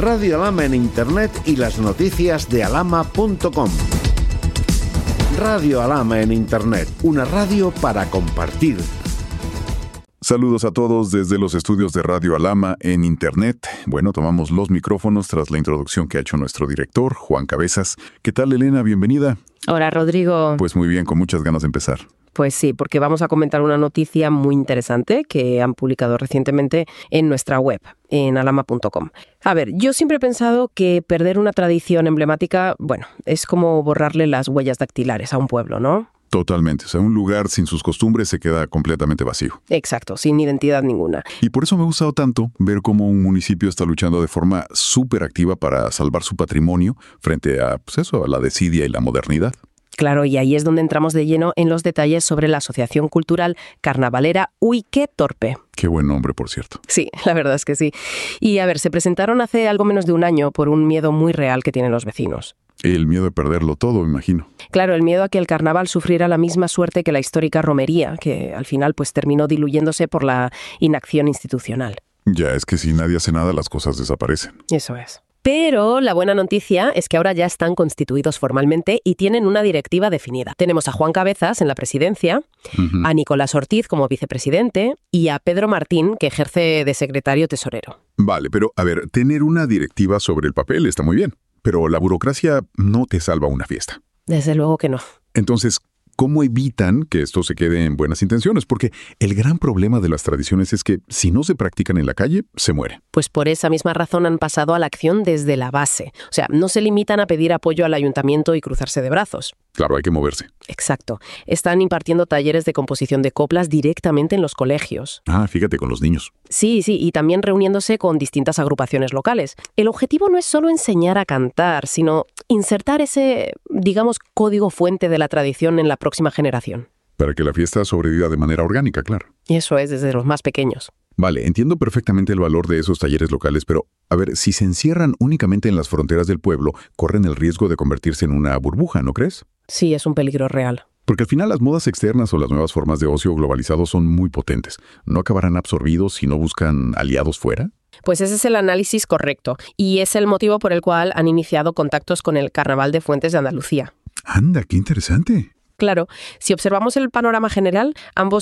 Radio Alhama en Internet y las noticias de alhama.com. Radio Alhama en Internet, una radio para compartir. Saludos a todos desde los estudios de Radio Alhama en Internet. Bueno, tomamos los micrófonos tras la introducción que ha hecho nuestro director, Juan Cabezas. ¿Qué tal, Elena? Bienvenida. Hola, Rodrigo. Pues muy bien, con muchas ganas de empezar. Pues sí, porque vamos a comentar una noticia muy interesante que han publicado recientemente en nuestra web, en alhama.com. A ver, yo siempre he pensado que perder una tradición emblemática, bueno, es como borrarle las huellas dactilares a un pueblo, ¿no? Totalmente. O sea, un lugar sin sus costumbres se queda completamente vacío. Exacto, sin identidad ninguna. Y por eso me ha gustado tanto ver cómo un municipio está luchando de forma súper activa para salvar su patrimonio frente a, pues eso, a la desidia y la modernidad. Claro, y ahí es donde entramos de lleno en los detalles sobre la Asociación Cultural Carnavalera Uy, qué torpe. Qué buen nombre, por cierto. Sí, la verdad es que sí. Y a ver, se presentaron hace algo menos de un año por un miedo muy real que tienen los vecinos. El miedo de perderlo todo, me imagino. Claro, el miedo a que el carnaval sufriera la misma suerte que la histórica romería, que al final pues terminó diluyéndose por la inacción institucional. Ya, es que si nadie hace nada, las cosas desaparecen. Eso es. Pero la buena noticia es que ahora ya están constituidos formalmente y tienen una directiva definida. Tenemos a Juan Cabezas en la presidencia, a Nicolás Ortiz como vicepresidente y a Pedro Martín, que ejerce de secretario tesorero. Vale, pero a ver, tener una directiva sobre el papel está muy bien, pero la burocracia no te salva una fiesta. Desde luego que no. Entonces, ¿cómo evitan que esto se quede en buenas intenciones? Porque el gran problema de las tradiciones es que si no se practican en la calle, se muere. Pues por esa misma razón han pasado a la acción desde la base. O sea, no se limitan a pedir apoyo al ayuntamiento y cruzarse de brazos. Claro, hay que moverse. Exacto. Están impartiendo talleres de composición de coplas directamente en los colegios. Ah, fíjate, con los niños. Sí, y también reuniéndose con distintas agrupaciones locales. El objetivo no es solo enseñar a cantar, sino insertar ese, digamos, código fuente de la tradición en la próxima generación. Para que la fiesta sobreviva de manera orgánica, claro. Y eso es desde los más pequeños. Vale, entiendo perfectamente el valor de esos talleres locales, pero, a ver, si se encierran únicamente en las fronteras del pueblo, corren el riesgo de convertirse en una burbuja, ¿no crees? Sí, es un peligro real. Porque al final las modas externas o las nuevas formas de ocio globalizado son muy potentes. ¿No acabarán absorbidos si no buscan aliados fuera? Pues ese es el análisis correcto y es el motivo por el cual han iniciado contactos con el Carnaval de Fuentes de Andalucía. Anda, qué interesante. Claro, si observamos el panorama general, ambos